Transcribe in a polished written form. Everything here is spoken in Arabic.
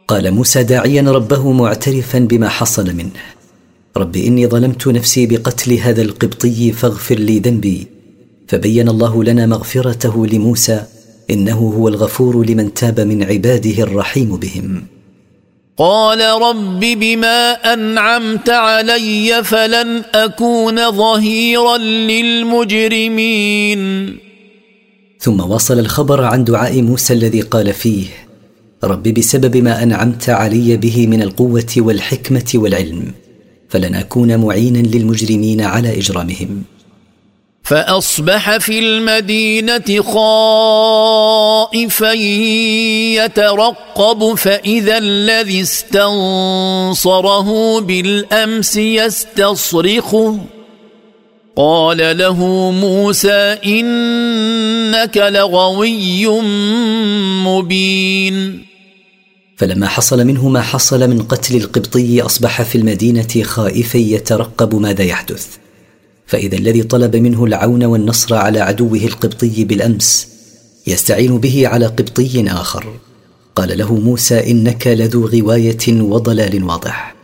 قال موسى داعيا ربه معترفا بما حصل منه: رب إني ظلمت نفسي بقتل هذا القبطي فاغفر لي ذنبي. فبين الله لنا مغفرته لموسى، إنه هو الغفور لمن تاب من عباده الرحيم بهم. قال رب بما أنعمت علي فلن أكون ظهيرا للمجرمين. ثم وصل الخبر عن دعاء موسى الذي قال فيه: رب بسبب ما أنعمت علي به من القوة والحكمة والعلم فلن أكون معينا للمجرمين على إجرامهم. فأصبح في المدينة خائفا يترقب فإذا الذي استنصره بالأمس يستصرخه. قال له موسى إنك لغوي مبين. فلما حصل منه ما حصل من قتل القبطي أصبح في المدينة خائفا يترقب ماذا يحدث، فإذا الذي طلب منه العون والنصر على عدوه القبطي بالأمس يستعين به على قبطي آخر. قال له موسى إنك لذو غواية وضلال واضح.